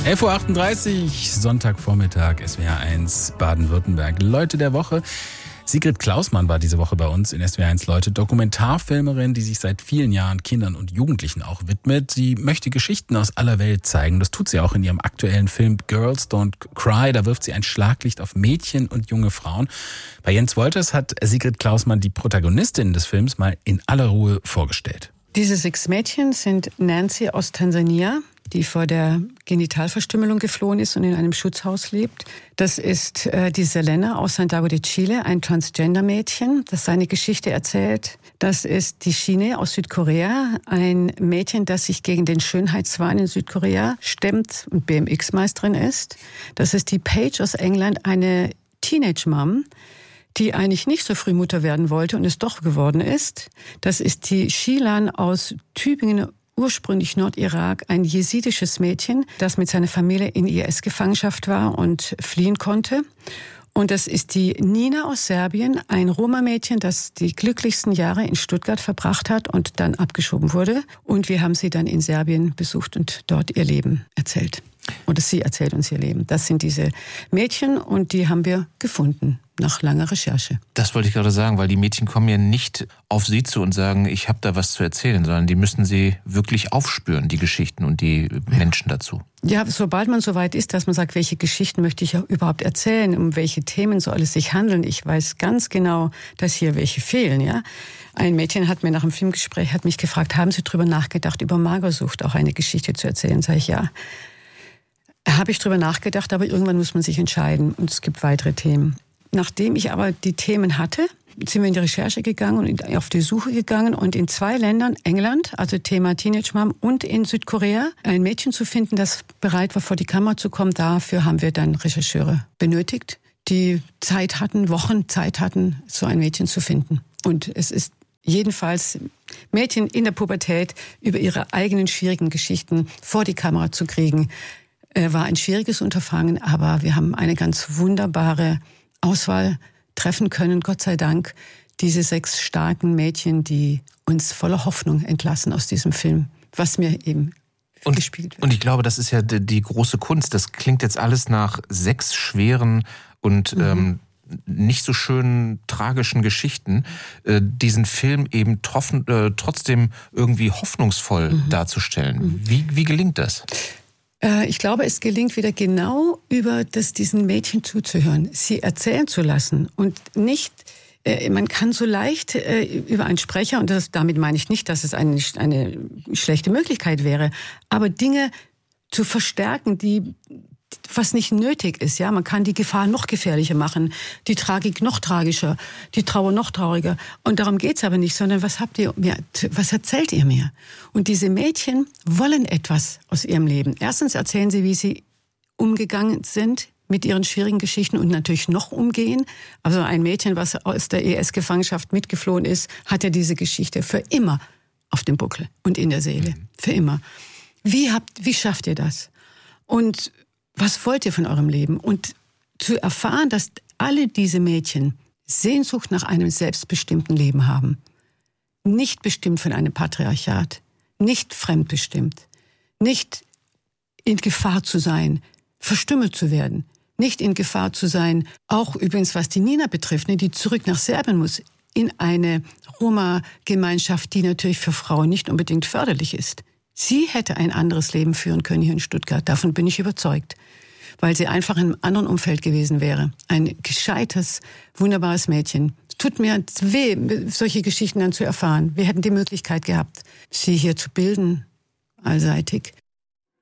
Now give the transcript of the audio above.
11.38 Uhr, Sonntagvormittag, SWR1 Baden-Württemberg. Leute der Woche. Sigrid Klausmann war diese Woche bei uns in SWR1 Leute, Dokumentarfilmerin, die sich seit vielen Jahren Kindern und Jugendlichen auch widmet. Sie möchte Geschichten aus aller Welt zeigen. Das tut sie auch in ihrem aktuellen Film Girls Don't Cry. Da wirft sie ein Schlaglicht auf Mädchen und junge Frauen. Bei Jens Wolters hat Sigrid Klausmann die Protagonistin des Films mal in aller Ruhe vorgestellt. Diese 6 Mädchen sind Nancy aus Tansania, die vor der Genitalverstümmelung geflohen ist und in einem Schutzhaus lebt. Das ist die Selena aus Santiago de Chile, ein Transgender-Mädchen, das seine Geschichte erzählt. Das ist die Shine aus Südkorea, ein Mädchen, das sich gegen den Schönheitswahn in Südkorea stemmt und BMX-Meisterin ist. Das ist die Paige aus England, eine Teenage-Mom, die eigentlich nicht so früh Mutter werden wollte und es doch geworden ist. Das ist die Shilan aus Tübingen, ursprünglich Nordirak, ein jesidisches Mädchen, das mit seiner Familie in IS-Gefangenschaft war und fliehen konnte. Und das ist die Nina aus Serbien, ein Roma-Mädchen, das die glücklichsten Jahre in Stuttgart verbracht hat und dann abgeschoben wurde. Und wir haben sie dann in Serbien besucht und dort ihr Leben erzählt. Oder sie erzählt uns ihr Leben. Das sind diese Mädchen und die haben wir gefunden nach langer Recherche. Das wollte ich gerade sagen, weil die Mädchen kommen ja nicht auf Sie zu und sagen, ich habe da was zu erzählen, sondern die müssen Sie wirklich aufspüren, die Geschichten und die Menschen dazu. Ja, sobald man so weit ist, dass man sagt, welche Geschichten möchte ich überhaupt erzählen, um welche Themen soll es sich handeln. Ich weiß ganz genau, dass hier welche fehlen, ja. Ein Mädchen hat mir nach dem Filmgespräch mich gefragt, haben Sie drüber nachgedacht, über Magersucht auch eine Geschichte zu erzählen? Sag ich, ja. Habe ich drüber nachgedacht, aber irgendwann muss man sich entscheiden und es gibt weitere Themen. Nachdem ich aber die Themen hatte, sind wir in die Recherche gegangen und auf die Suche gegangen und in 2 Ländern, England, also Thema Teenage Mom, und in Südkorea, ein Mädchen zu finden, das bereit war, vor die Kamera zu kommen. Dafür haben wir dann Rechercheure benötigt, die Zeit hatten, Wochen Zeit hatten, so ein Mädchen zu finden. Und es ist jedenfalls Mädchen in der Pubertät über ihre eigenen schwierigen Geschichten vor die Kamera zu kriegen, war ein schwieriges Unterfangen, aber wir haben eine ganz wunderbare Auswahl treffen können, Gott sei Dank. Diese 6 starken Mädchen, die uns voller Hoffnung entlassen aus diesem Film, was mir eben gespielt wird. Und ich glaube, das ist ja die große Kunst. Das klingt jetzt alles nach 6 schweren und nicht so schönen, tragischen Geschichten, diesen Film eben trotzdem irgendwie hoffnungsvoll darzustellen. Wie gelingt das? Ich glaube, es gelingt wieder genau über diesen Mädchen zuzuhören, sie erzählen zu lassen und nicht, man kann so leicht über einen Sprecher, und damit meine ich nicht, dass es eine schlechte Möglichkeit wäre, aber Dinge zu verstärken, was nicht nötig ist, ja. Man kann die Gefahr noch gefährlicher machen, die Tragik noch tragischer, die Trauer noch trauriger. Und darum geht's aber nicht, sondern was erzählt ihr mir? Und diese Mädchen wollen etwas aus ihrem Leben. Erstens erzählen sie, wie sie umgegangen sind mit ihren schwierigen Geschichten und natürlich noch umgehen. Also ein Mädchen, was aus der IS-Gefangenschaft mitgeflohen ist, hat ja diese Geschichte für immer auf dem Buckel und in der Seele. Für immer. Wie schafft ihr das? Und was wollt ihr von eurem Leben? Und zu erfahren, dass alle diese Mädchen Sehnsucht nach einem selbstbestimmten Leben haben. Nicht bestimmt von einem Patriarchat. Nicht fremdbestimmt. Nicht in Gefahr zu sein, verstümmelt zu werden. Nicht in Gefahr zu sein, auch übrigens was die Nina betrifft, die zurück nach Serbien muss, in eine Roma-Gemeinschaft, die natürlich für Frauen nicht unbedingt förderlich ist. Sie hätte ein anderes Leben führen können hier in Stuttgart. Davon bin ich überzeugt. Weil sie einfach in einem anderen Umfeld gewesen wäre. Ein gescheites, wunderbares Mädchen. Es tut mir weh, solche Geschichten dann zu erfahren. Wir hätten die Möglichkeit gehabt, sie hier zu bilden, allseitig.